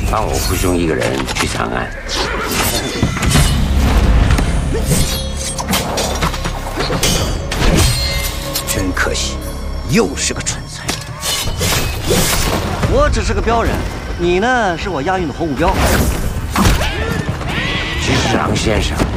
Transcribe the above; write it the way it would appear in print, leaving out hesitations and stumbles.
放我父兄一个人去长安。 真可惜，又是个蠢材。 我只是个镖人，你呢是我押运的活目标。 居士郎先生。